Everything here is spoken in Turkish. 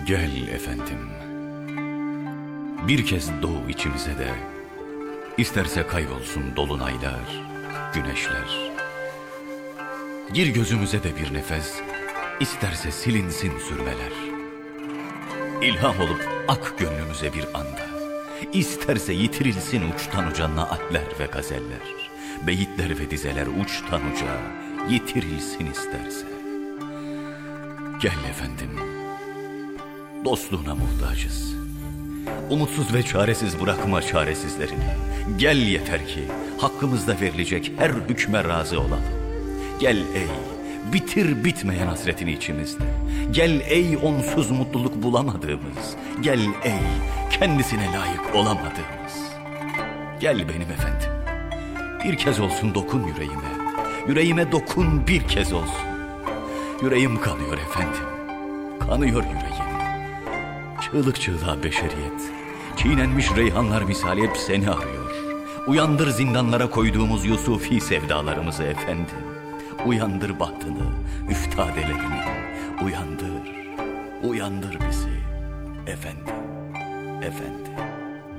Gel efendim, bir kez doğu içimize de, isterse kaybolsun dolunaylar, güneşler. Gir gözümüze de bir nefes, isterse silinsin sürmeler. İlham olup ak gönlümüze bir anda, isterse yitirilsin uçtan uca naaller ve gazeller. Beyitler ve dizeler uçtan uca yitirilsin isterse. Gel efendim, dostluğuna muhtacız. Umutsuz ve çaresiz bırakma çaresizlerini. Gel yeter ki hakkımızda verilecek her hükme razı olalım. Gel ey, bitir bitmeyen hasretini içimizde. Gel ey onsuz mutluluk bulamadığımız. Gel ey kendisine layık olamadığımız. Gel benim efendim, bir kez olsun dokun yüreğime. Yüreğime dokun bir kez olsun. Yüreğim kanıyor efendim, kanıyor yüreğim. Çığlık çığlığa beşeriyet, çiğnenmiş reyhanlar misali hep seni arıyor. Uyandır zindanlara koyduğumuz Yusufi sevdalarımızı efendim. Uyandır bahtını, üftadelerini. Uyandır, uyandır bizi efendim, efendim.